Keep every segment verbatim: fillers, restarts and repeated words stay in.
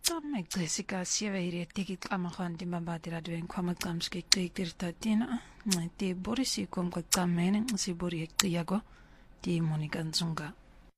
Tamme Jessica Sieveri teki amahan dimbabadira duen kwama kamske tektirtatina te borisi kom kwa tamen si bori ektiago ti Monica Nzunga.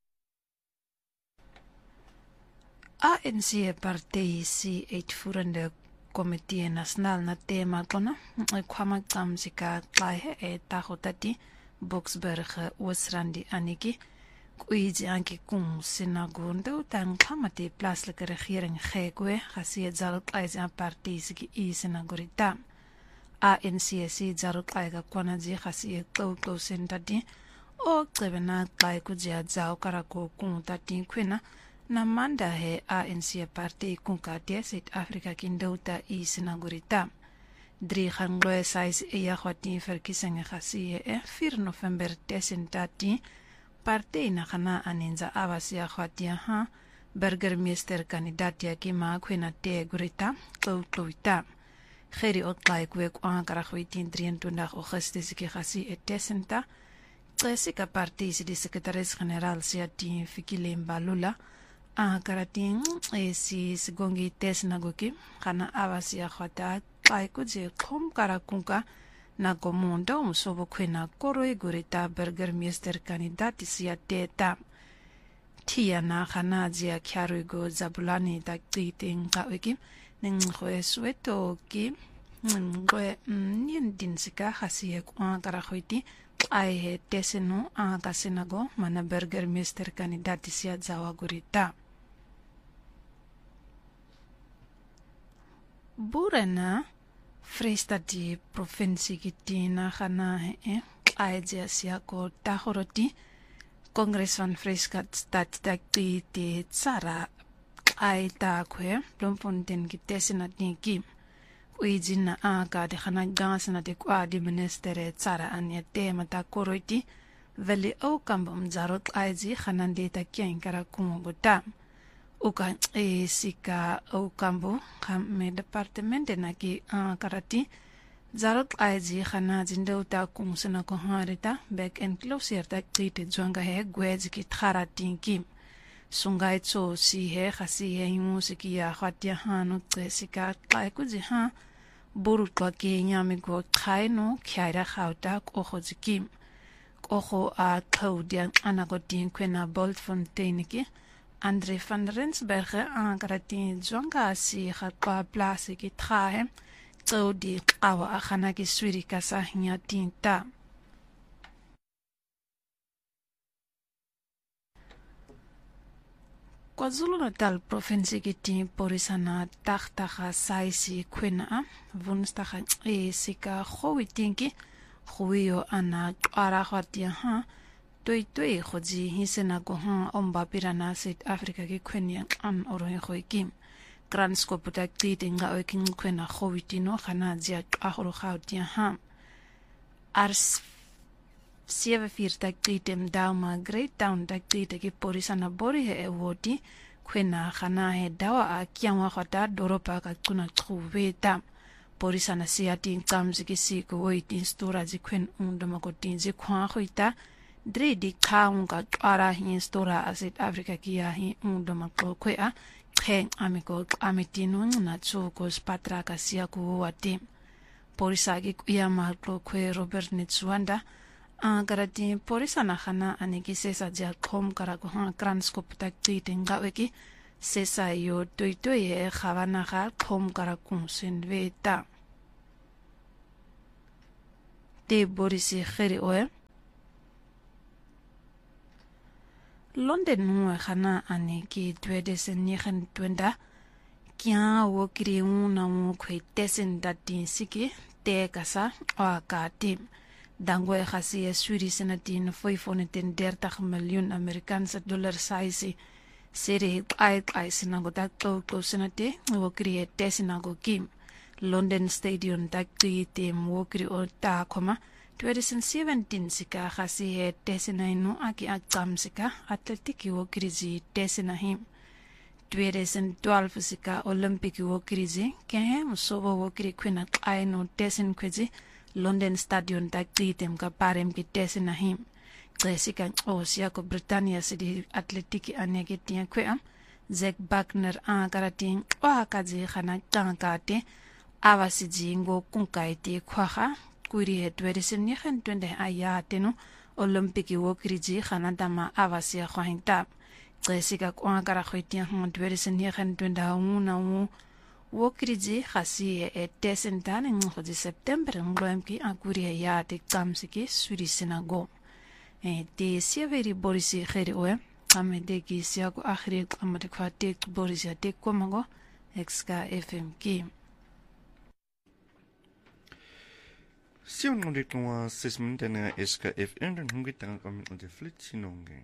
A N C partij si uitvoerende komitee nasionaal na tema kona kwama kamsika klaihe e tahotati Boksburg Oosrandi aniki Kuiji anke kum sinagondo dan kamati plaaslike regering gekwe gesiet zaruk aiza partijski i sinagorita. A N C si zaruk aiga kwanaji gesiet kouko sentati o klebena klai kujia zao karako kum tati kwena na manda he A N C partij kunkatia South Africa kindouta i sinagorita. Drie gangloe sais iya khwati verkiesingen gesiet e vier November desentati Partij na kana aninza awasia khwatia ha burgemeester kandidaat yake ma kwena te gurita koutoita kheri otlai kwe kwa karakhwitin drieëntwintig Augustus ki gasi etesenta tsika partij si di sekretaris generaal siati Fikile Mbalula a karatin e si sigongi tesnagoki kana awasia khwata kai kuje khom karakunka na komundo musobo kwena koroi gurita burgemeester kandidaat sia teta tia na khanajia kyarugo zabulani taktiting kawiki ningwe sweto ki ngwe nindinsika hasie kwa karakhwiti ai he teseno a kasenago mana burgemeester kandidaat sia zawa gurita burena Freestati provinsi kitina kana e aidea siako tahoroti Congress van Freestat stat takti te tsara aita kwe Bloemfontein kitesina tinki uijina aga de khana gansna de kwa di ministere tsara anya tema ta koroti veli o kambo mzarot aiji khanande ta kien kara kumogota uka e sika o kambo khame departement na ki karati zarot aiji khana jindauta kumsuna ko harita back and closer ta tite jonga he gwez ki tharatin ki sungai cho si he khasi he musiki ya khatia hanu sika kai ku ji ha boru to ki nyami go khaino khaira khauta ko khojiki ko kho a thaudian anagotin kwena Bloemfontein ki Andre van Rensburg aan karatin zonga si khakwa place ki trahe tso di qawa khana ki swiri kasa nya tinta KwaZulu-Natal provinsie ki tin porisana takhtaga saisi kwena Woensdag e sika khowitinki khowiyo ana qara khatia ha Toi toi khoji hisena ko ha omba pirana South Africa ki khwenya an orohe khoikim Kranskop ta titinga okin khwena khowitino khana jia ahoro khautia ha ars sewe vier ta titem dauma Great Town ta titiki porisana bori he ewoti khwena khana he dawa a kyamwa khata doropa ka kuna tsuweta porisana siati tsamziki siko oitin storage khwen undoma ko tinji khwa khoita Dre di kaunga ara hin stora a South Africa kia hin undoma kwea khen amiko amitino na chuko spatra ka sia ku wati polisa ki ya ma kwe Robert Netswanda a garati polisa na khana aniki sesa ja khom kara ko ha Kranskop tak titinga weki sesa yo toi toi e khawana kha khom kara ku senveta te borisi kheri oe London nuwe khana ane ki tweede negenentwintig kia wokiri una mo kwe tesen datin siki te kasa o ka tim dangwe khasi e swiri senatin vijfhonderddertig miljoen Amerikaanse dollar saisi sere ai ai sinago tak to to senate wokiri tesen go kim London Stadium tak tim wokiri o ta koma twenty seventeen sika khasi he tesina inu aki akam sika atletiki wo krizi tesina him twenty twelve sika olympic wo krizi ke musobo wo kri kwena aino tesin kwezi London Stadium tak titem ka parem ki tesina him Jessica o sia ko Britannia sidi atletiki anege tia kwea Zek Bakner Agarating Wakazi Hana Tankate Avasijingo Kunkaiti Kwaha Kuri het tweeduizend negenentwintig ayateno Olympiki Wokriji Hanadama Avasia Hwahintab Jessica Kwangara Hwitian tweeduizend negenentwintig Una Wu Wokriji Hasi et Desentan in de September Ngloemki Akuri Yati Kamsiki Suri Sinago E de Siaveri Borisi Heriwe Amedeki Siago Ahri Amadekwatek Borisia Tekomago Exka F M K Si on dit qu'on a six minutes na S K F M dan hungit tangan kami untuk flit sinongeng.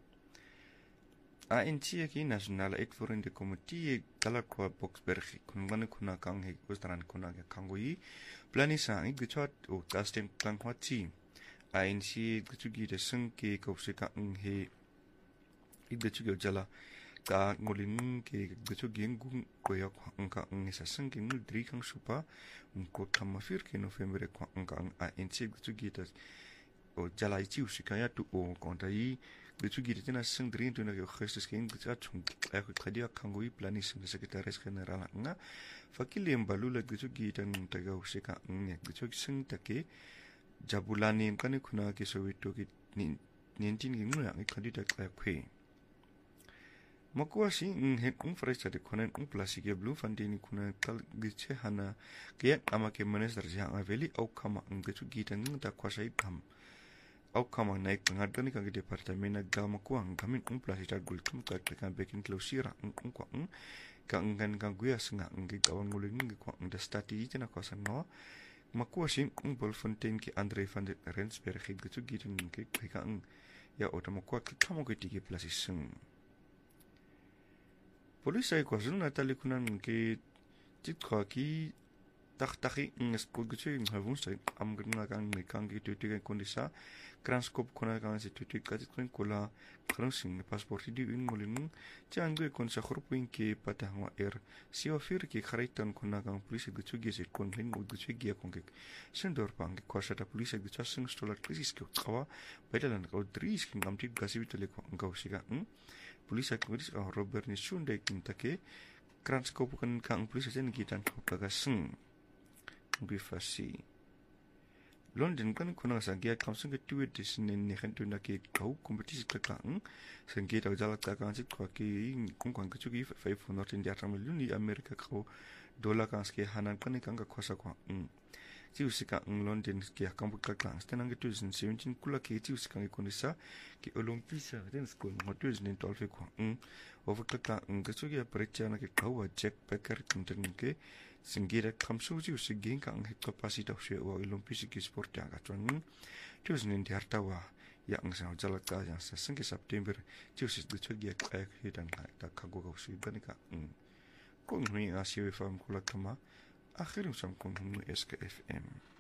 A N C ki nasionale uitvoerende komitee Kalakwa Boksberg kunwan kuna kang hek ustaran kuna ke kangoi plani sang gechot o tastem klangwati. A N C gechugi de sengke kopseka nghe igdechugi jala ka ngolin ke gechugi ngung koyak angka ngisa sengke ngul dri kang supa ngko kamafir ke November kwa angka A N C gechugi de o jala ichi usikaya tu o kontai gechugi de tena seng drieëntwintig Augustus ke ngcha chung ek kadia kangoi plani sing de sekretaris generaal nga fakili mbalula gechugi dan taga usika nge gechugi sing take Jabulani mkane kuna ke Soweto ki nineteen ki ngula ngi kandida kaya kwe. Makuwa si nghen ng fresa de konen ng plasi ke blue fandini kuna kal giche hana kaya ama ke manes darja aveli au kama ng gechu gita ng ta kwasa ikam. Au kama naik pengadani kang departamena gama kuang gamin ng plasi ta gulkum ka kan bekin klausira ng ng kwa ng ka ngan kang guya singa ng gawang nguling ng kwa ng da stati ite na kwasa no. Makuwa sing ng Bolfontein ki Andre van der Rensberg gechu gita ng ke kaya ng ya ota makuwa ki kamo ke tiki plasi sing. Polisi ay kwazun natali kunan ke titkwa ki taktaki ng school gechu ng havun sa am gna kang ni kang ki tuti kan kondisa kranskop kuna kang si tuti katit kun kula kransing pasporti di un molin jangu kon sa khurpuin ke patahwa er si ofir ki kharaitan kuna kang polisi gechu ge se kon ling u gechu ge kon ke sendor pang ko sa ta polisi gechu sing stolar krisis ke tsawa bedalan ko dris king am tit gasibitale ko ngawsiga Polisi kudis oh Robert ni sunday kintake kranskop kan kang polisi sen gitan kaga sing bifasi London kan kuna sa gia kamsung ke tuwe disinin ni khantu na ke kau kompetisi ka kang sengge ta jala ka kang sit kwa ke kung kang ke chugi five hundred india million ni Amerika kau dola kang ske hanan kan kang ka khosa kwa Tiusika ng London ki akampu kaklang stenang ke twenty seventeen kula ke tiusika ngi konisa ki Olympisa den school mo twenty twelve ko ng over kaklang ng gesugi aprecha na ke kawa Jack Becker kunten ke singira kamsuji usigin kang het kapasita she wa Olympisi ki sport ya ka twan twenty hartawa ya ang sa jalaka yang sa sengke September tiusis gesugi ak hidan ta kago ka usi banika ko ngi asiwe fam kula kama Akhirnya sampai S K F M.